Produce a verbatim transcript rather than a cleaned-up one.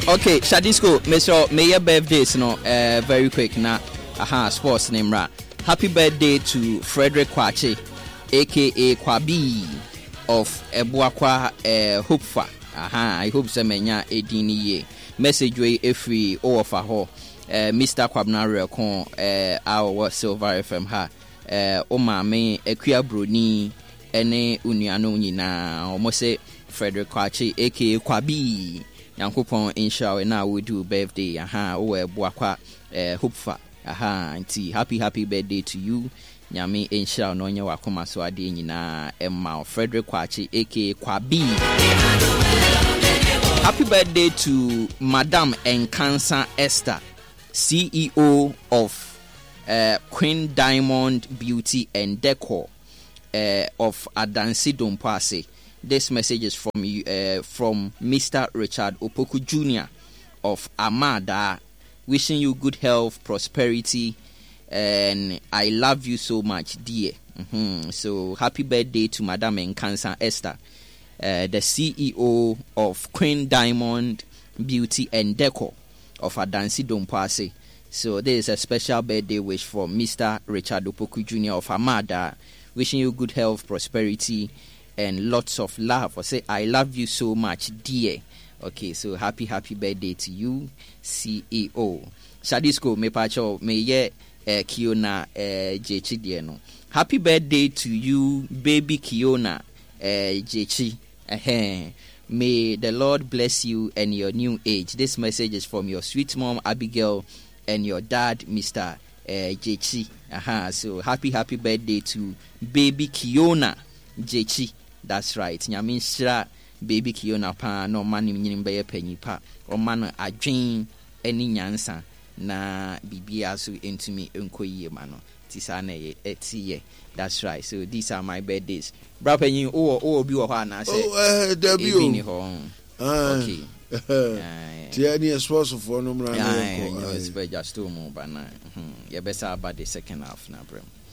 Okay, Shadisco, Mister May your birthdays no uh, very quick na aha sports name ra. Happy birthday to Frederick Kwache, aka Kwabi of Ebuakwa uh, Hopefa. Aha, I hope semenya edini ye. Message we every all of ho. Uh, Mister Kwabnare kon uh, our Silver F M ha. Uh, o maame Ekua Broni ene unuano nyina. Omo se Frederick Kwache aka Kwabi. Yankopon inshallah na we do birthday. Aha, o Ebuakwa uh, Hopefa. Aha, auntie, happy happy birthday to you. Nyame inshallah no nya wakoma so ade nyina Emma Frederick Kwache aka Kwabi. Happy birthday to Madam Enkansa Esther, C E O of uh, Queen Diamond Beauty and Decor uh, of Adansi Dompase. This message is from uh, from Mister Richard Opoku Junior of Amada. Wishing you good health, prosperity, and I love you so much, dear. Mm-hmm. So happy birthday to Madam Enkansa Esther, uh, the C E O of Queen Diamond Beauty and Decor of Adansi Dompase. So this is a special birthday wish for Mister Richard Opoku Junior of Amada. Wishing you good health, prosperity, and lots of love. I say I love you so much, dear. Okay, so happy happy birthday to you, C E O. Shadisco me pacho me ye uh, Kiona uh, Jechi dieno. Happy birthday to you, baby Kiona uh, Jechi. Uh-huh. May the Lord bless you and your new age. This message is from your sweet mom Abigail and your dad Mister Uh, Jechi. Uh-huh. So happy happy birthday to baby Kiona Jechi. That's right. Nyamin shira baby Kiona pa no man nyim be panyi pa o man adwen ani nyansa na bibia so entumi enkoyie ma no tisa na ye etie. That's right. So these are my birthdays. Bra panyi o o bi wo ho ana say oh eh debut ni ho okay tia ni sponsor for no mra na yeah it's very just to move bana ye better about the second half na bro.